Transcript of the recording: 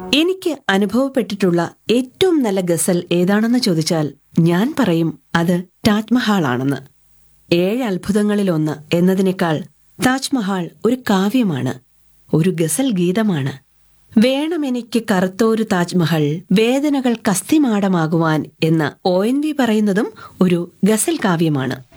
എനിക്ക് അനുഭവപ്പെട്ടിട്ടുള്ള ഏറ്റവും നല്ല ഗസൽ ഏതാണെന്ന് ചോദിച്ചാൽ ഞാൻ പറയും അത് താജ്മഹാൾ ആണെന്ന്. 7 അത്ഭുതങ്ങളിലൊന്ന് എന്നതിനേക്കാൾ താജ്മഹാൾ ഒരു കാവ്യമാണ്, ഒരു ഗസൽ ഗീതമാണ്. വേണമെനിക്ക് കറുത്തോരു താജ്മഹൽ, വേദനകൾ കസ്തിമാടമാകുവാൻ എന്ന് ONV പറയുന്നതും ഒരു ഗസൽ കാവ്യമാണ്.